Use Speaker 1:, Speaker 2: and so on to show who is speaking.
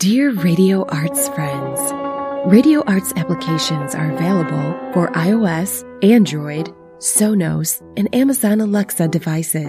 Speaker 1: Dear Radio Arts friends, Radio Arts applications are available for iOS, Android, Sonos, and Amazon Alexa devices.